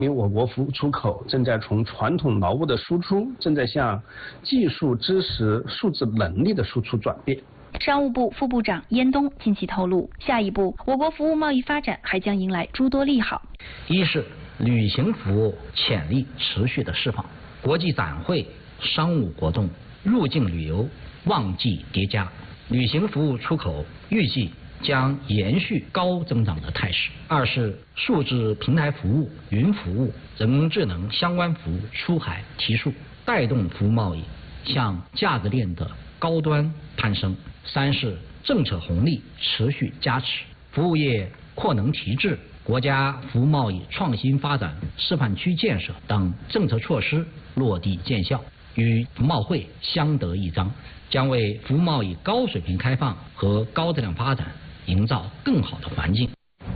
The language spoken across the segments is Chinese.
因为我国服务出口正在从传统劳务的输出，正在向技术知识、数字能力的输出转变。 商务部副部长燕东近期透露，下一步我国服务贸易发展还将迎来诸多利好。 一是旅行服务潜力持续的释放，国际展会、商务活动、入境旅游旺季叠加，旅行服务出口预计将延续高增长的态势。二是数字平台服务、云服务、人工智能相关服务出海提速，带动服务贸易向价值链的高端攀升。三是政策红利持续加持，服务业扩能提质、国家服务贸易创新发展示范区建设等政策措施落地见效，与服贸会相得益彰，将为服务贸易高水平开放和高质量发展营造更好的环境。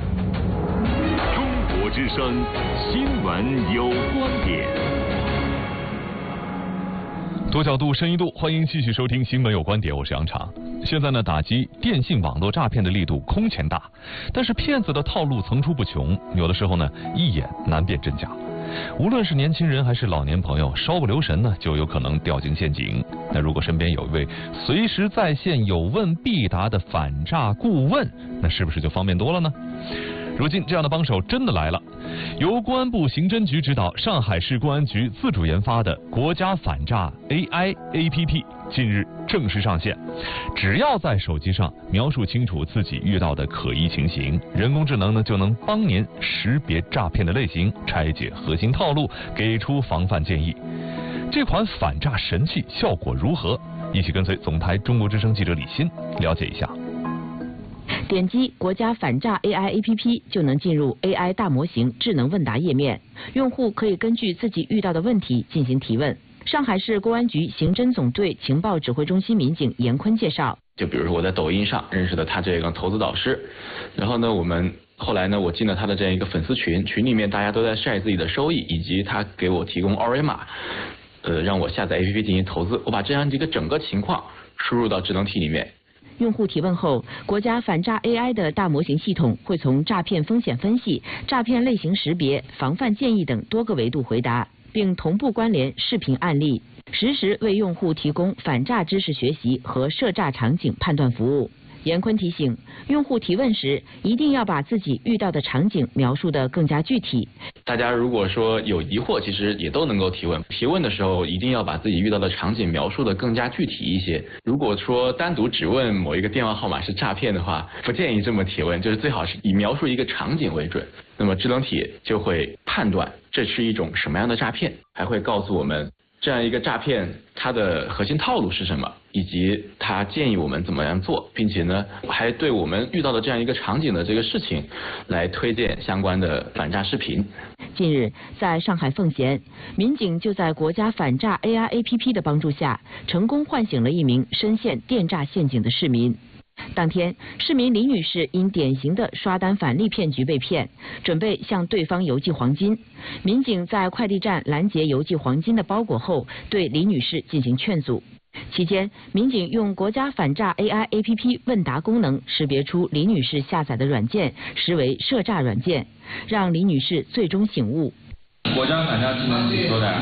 中国之声，新闻有观点。 多角度、深一度，欢迎继续收听《新闻有观点》，我是杨常。现在呢，打击电信网络诈骗的力度空前大，但是骗子的套路层出不穷，有的时候呢，一眼难辨真假。无论是年轻人还是老年朋友，稍不留神呢，就有可能掉进陷阱。那如果身边有一位随时在线、有问必答的反诈顾问，那是不是就方便多了呢？如今这样的帮手真的来了，由公安部刑侦局指导，上海市公安局自主研发的国家反诈 AI APP 近日正式上线。只要在手机上描述清楚自己遇到的可疑情形，人工智能呢就能帮您识别诈骗的类型，拆解核心套路，给出防范建议。这款反诈神器效果如何？一起跟随总台中国之声记者李欣了解一下。 点击国家反诈 AI APP 就能进入 AI 大模型智能问答页面，用户可以根据自己遇到的问题进行提问。上海市公安局刑侦总队情报指挥中心民警严坤介绍， 就比如说我在抖音上认识的他这个投资导师，然后呢后来呢我进了他的这样一个粉丝群，群里面大家都在晒自己的收益，以及他给我提供二维码，让我下载 APP 进行投资。我把这样一个整个情况输入到智能体里面。 用户提问后，国家反诈 AI 的大模型系统会从诈骗风险分析、诈骗类型识别、防范建议等多个维度回答，并同步关联视频案例，实时为用户提供反诈知识学习和涉诈场景判断服务。严坤提醒，用户提问时一定要把自己遇到的场景描述得更加具体。 大家如果说有疑惑，其实也都能够提问。提问的时候一定要把自己遇到的场景描述得更加具体一些。如果说单独只问某一个电话号码是诈骗的话，不建议这么提问，就是最好是以描述一个场景为准。那么智能体就会判断这是一种什么样的诈骗，还会告诉我们这样一个诈骗它的核心套路是什么，以及它建议我们怎么样做，并且呢还对我们遇到的这样一个场景的这个事情来推荐相关的反诈视频。 近日，在上海奉贤，民警就在国家反诈 AI APP 的帮助下，成功唤醒了一名深陷电诈陷阱的市民。当天，市民李女士因典型的刷单返利骗局被骗，准备向对方邮寄黄金。民警在快递站拦截邮寄黄金的包裹后，对李女士进行劝阻。期间，民警用国家反诈 AI APP 问答功能识别出李女士下载的软件实为涉诈软件，让李女士最终醒悟。 国家反诈智能体说的